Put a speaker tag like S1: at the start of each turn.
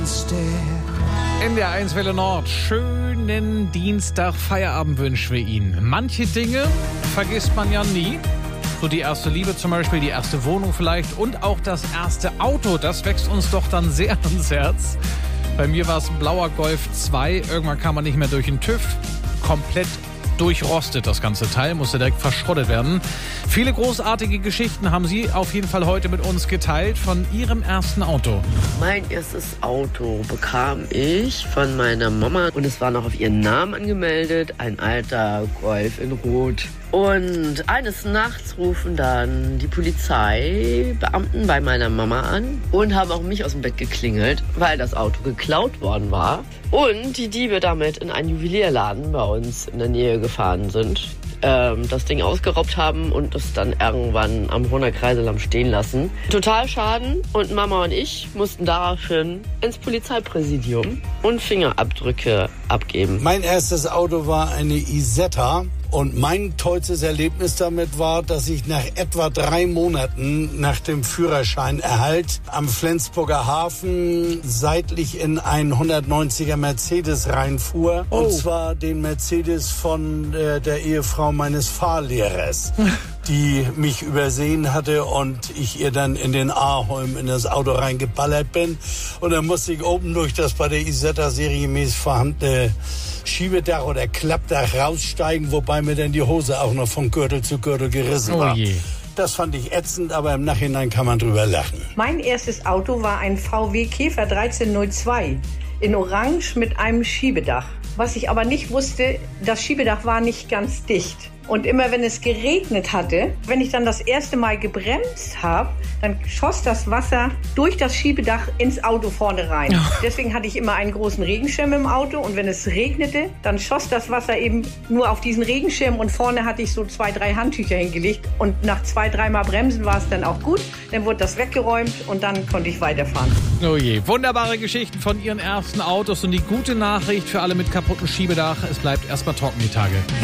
S1: In der 1 Welle Nord, schönen Dienstag, Feierabend wünschen wir Ihnen. Manche Dinge vergisst man ja nie. So die erste Liebe zum Beispiel, die erste Wohnung vielleicht und auch das erste Auto. Das wächst uns doch dann sehr ans Herz. Bei mir war es ein blauer Golf 2. Irgendwann kam man nicht mehr durch den TÜV. Komplett durchrostet das ganze Teil, musste direkt verschrottet werden. Viele großartige Geschichten haben Sie auf jeden Fall heute mit uns geteilt von Ihrem ersten Auto.
S2: Mein erstes Auto bekam ich von meiner Mama und es war noch auf ihren Namen angemeldet, ein alter Golf in Rot. Und eines Nachts rufen dann die Polizeibeamten bei meiner Mama an und haben auch mich aus dem Bett geklingelt, weil das Auto geklaut worden war. Und die Diebe damit in einen Juwelierladen bei uns in der Nähe gefahren sind, das Ding ausgeraubt haben und es dann irgendwann am Brunner Kreisalarm stehen lassen. Total Schaden und Mama und ich mussten daraufhin ins Polizeipräsidium und Fingerabdrücke abgeben.
S3: Mein erstes Auto war eine Isetta. Und mein tollstes Erlebnis damit war, dass ich nach etwa 3 Monaten nach dem Führerscheinerhalt am Flensburger Hafen seitlich in einen 190er Mercedes reinfuhr. Oh. Und zwar den Mercedes von der Ehefrau meines Fahrlehrers, die mich übersehen hatte und ich ihr dann in den Ahorn in das Auto reingeballert bin. Und dann musste ich oben durch das bei der Isetta serienmäßig vorhandene Schiebedach oder Klappdach raussteigen, wobei mir dann die Hose auch noch von Gürtel zu Gürtel gerissen war. Je. Das fand ich ätzend, aber im Nachhinein kann man drüber lachen.
S4: Mein erstes Auto war ein VW Käfer 1302 in Orange mit einem Schiebedach. Was ich aber nicht wusste, das Schiebedach war nicht ganz dicht. Und immer wenn es geregnet hatte, wenn ich dann das erste Mal gebremst habe, dann schoss das Wasser durch das Schiebedach ins Auto vorne rein. Deswegen hatte ich immer einen großen Regenschirm im Auto und wenn es regnete, dann schoss das Wasser eben nur auf diesen Regenschirm und vorne hatte ich so 2, 3 Handtücher hingelegt und nach 2, 3 Mal bremsen war es dann auch gut. Dann wurde das weggeräumt und dann konnte ich weiterfahren.
S1: Oh je, wunderbare Geschichten von Ihren ersten Autos und die gute Nachricht für alle mit kaputtem Schiebedach, es bleibt erstmal trocken die Tage.